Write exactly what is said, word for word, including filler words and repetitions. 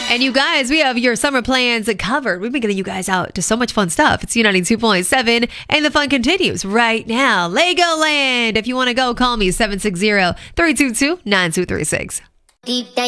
And you guys, we have your summer plans covered. We've been getting you guys out to so much fun stuff. It's U ninety-two point seven, and the fun continues right now. Legoland. If you want to go, call me seven six zero, three two two, nine two three six. Deep down.